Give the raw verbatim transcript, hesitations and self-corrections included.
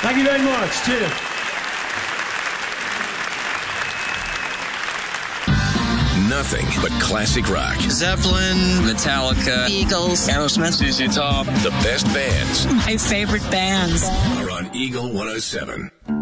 Thank you very much. Cheers. Nothing but classic rock. Zeppelin, Metallica, Eagles, Aerosmith, Z Z Top. The best bands My favorite bands are on Eagle one oh seven.